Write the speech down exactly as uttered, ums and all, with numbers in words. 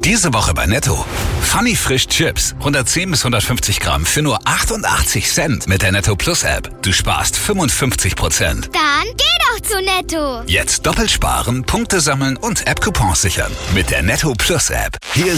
Diese Woche bei Netto. Funny Frisch Chips. hundertzehn bis hundertfünfzig Gramm für nur achtundachtzig Cent mit der Netto Plus App. Du sparst fünfundfünfzig Prozent. Dann geh doch zu Netto. Jetzt doppelt sparen, Punkte sammeln und App-Coupons sichern. Mit der Netto Plus App. Hier